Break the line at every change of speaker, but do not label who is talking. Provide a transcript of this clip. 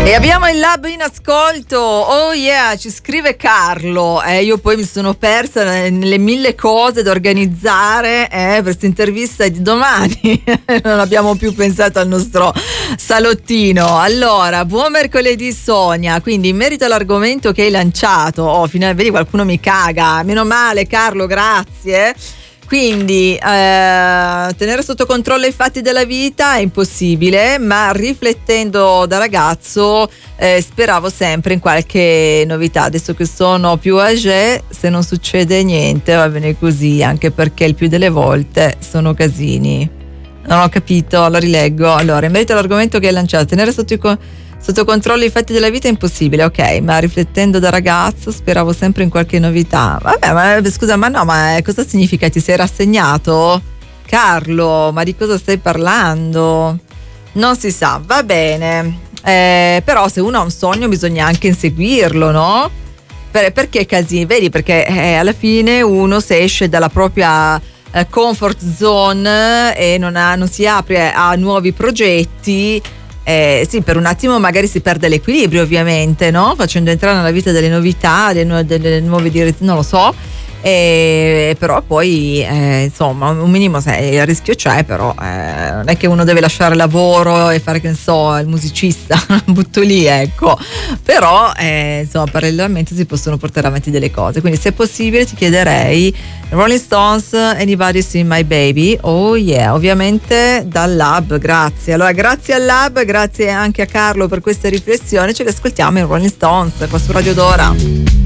E abbiamo il Lab in ascolto. Oh yeah, ci scrive Carlo. Io poi mi sono persa nelle mille cose da organizzare per questa intervista di domani. Non abbiamo più pensato al nostro salottino. Allora, buon mercoledì Sonia. Quindi in merito all'argomento che hai lanciato, vedi qualcuno mi caga. Meno male Carlo, grazie. Quindi tenere sotto controllo i fatti della vita è impossibile, ma riflettendo da ragazzo speravo sempre in qualche novità. Adesso che sono più âgé, se non succede niente va bene così, anche perché il più delle volte sono casini. Non ho capito, la rileggo. Allora, in merito all'argomento che hai lanciato, tenere sotto controllo i fatti della vita è impossibile, ok, ma riflettendo da ragazzo speravo sempre in qualche novità. Vabbè, ma scusa, ma cosa significa? Ti sei rassegnato? Carlo, ma di cosa stai parlando? Non si sa, va bene. Però se uno ha un sogno bisogna anche inseguirlo, no? Perché casini? Vedi, perché alla fine uno se esce dalla propria comfort zone e non si apre a nuovi progetti. Sì, per un attimo magari si perde l'equilibrio, ovviamente, no? Facendo entrare nella vita delle novità, delle nuove direzioni, non lo so. Però poi insomma un minimo il rischio c'è, però non è che uno deve lasciare lavoro e fare, che ne so, il musicista, butto lì, ecco. Però insomma parallelamente si possono portare avanti delle cose, quindi se è possibile ti chiederei Rolling Stones, Anybody Seen My Baby. Oh yeah, ovviamente dal Lab, grazie. Allora grazie al Lab, grazie anche a Carlo per queste riflessioni, ce le ascoltiamo in Rolling Stones qua su Radio Dora.